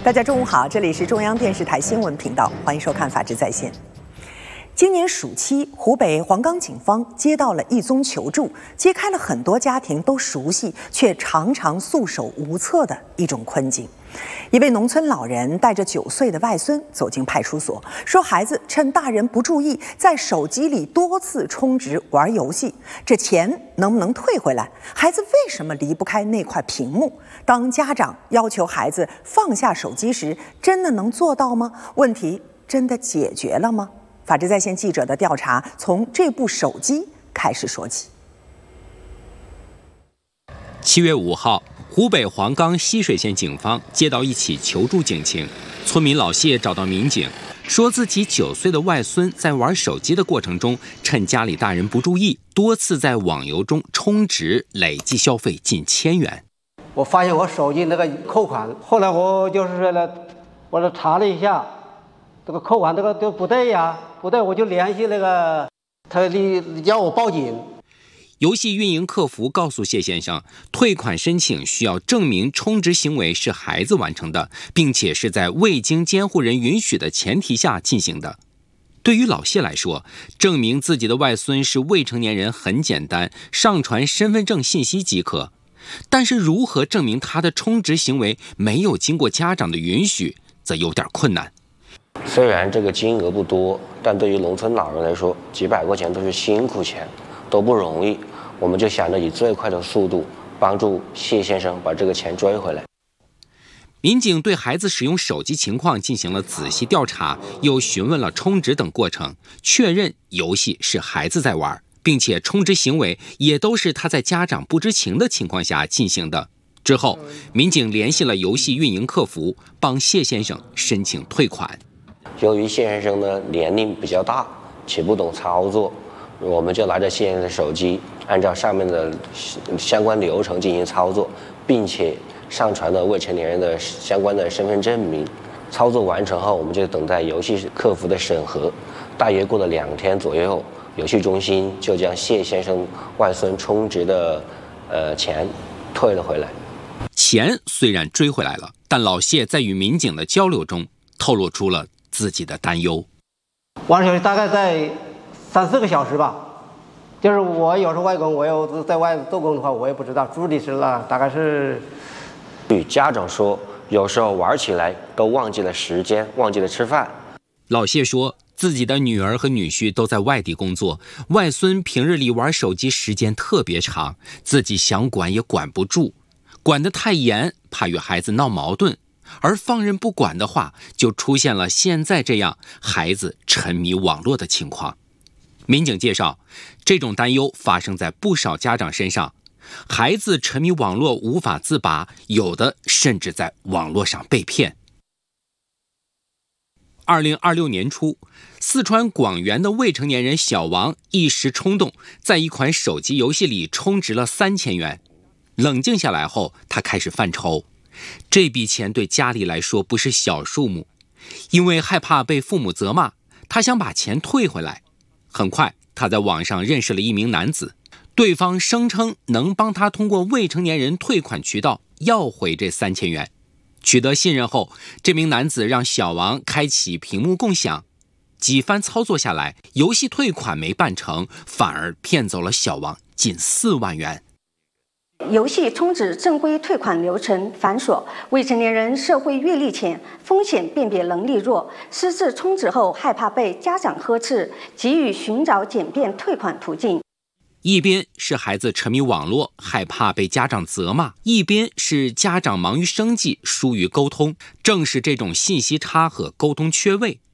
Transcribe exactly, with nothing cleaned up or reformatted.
大家中午好，这里是中央电视台新闻频道，欢迎收看《法治在线》。今年暑期，湖北黄冈警方接到了一宗求助，揭开了很多家庭都熟悉却常常束手无策的一种困境。一位农村老人带着九岁的外孙走进派出所，说孩子趁大人不注意，在手机里多次充值玩游戏，这钱能不能退回来？孩子为什么离不开那块屏幕？当家长要求孩子放下手机时，真的能做到吗？问题真的解决了吗？法治在线记者的调查从这部手机开始说起。 七月五号，湖北黄冈浠水县警方接到一起求助警情，村民老谢找到民警，说自己九岁的外孙在玩手机的过程中，趁家里大人不注意，多次在网游中充值，累计消费近千元。 我发现我手机那个扣款，后来我就是说了，我这查了一下，这个扣款这个都不对呀，不对，我就联系那个他要我报警。 游戏运营客服告诉谢先生，退款申请需要证明充值行为是孩子完成的，并且是在未经监护人允许的前提下进行的。对于老谢来说，证明自己的外孙是未成年人很简单，上传身份证信息即可。但是如何证明他的充值行为没有经过家长的允许，则有点困难。 虽然这个金额不多，但对于农村老人来说，几百块钱都是辛苦钱，都不容易。我们就想着以最快的速度帮助谢先生把这个钱追回来。 民警对孩子使用手机情况进行了仔细调查，又询问了充值等过程，确认游戏是孩子在玩，并且充值行为也都是他在家长不知情的情况下进行的。之后，民警联系了游戏运营客服，帮谢先生申请退款。 由于谢先生呢年龄比较大，且不懂操作，我们就拿着谢先生的手机，按照上面的相关流程进行操作，并且上传了未成年人的相关的身份证明。操作完成后，我们就等待游戏客服的审核。大约过了两天左右，游戏中心就将谢先生外孙充值的呃钱退了回来。 钱虽然追回来了，但老谢在与民警的交流中透露出了自己的担忧。 玩手机大概在三四个小时吧，就是我有时候外公，我有在外做工的话，我也不知道住的是了，大概是。 与家长说，有时候玩起来都忘记了时间，忘记了吃饭。 老谢说，自己的女儿和女婿都在外地工作，外孙平日里玩手机时间特别长，自己想管也管不住，管得太严，怕与孩子闹矛盾。而放任不管的话，就出现了现在这样孩子沉迷网络的情况。民警介绍，这种担忧发生在不少家长身上，孩子沉迷网络无法自拔，有的甚至在网络上被骗。二零二六年初，四川广元的未成年人小王一时冲动，在一款手机游戏里充值了三千元。冷静下来后，他开始犯愁。这笔钱对家里来说不是小数目，因为害怕被父母责骂，他想把钱退回来。很快，他在网上认识了一名男子，对方声称能帮他通过未成年人退款渠道要回这三千元。取得信任后，这名男子让小王开启屏幕共享。几番操作下来，游戏退款没办成，反而骗走了小王近四万元。 游戏充值正规退款流程繁琐，未成年人社会阅历浅，风险辨别能力弱，私自充值后害怕被家长呵斥，急于寻找简便退款途径。 一边是孩子沉迷网络，害怕被家长责骂，一边是家长忙于生计，疏于沟通。正是这种信息差和沟通缺位，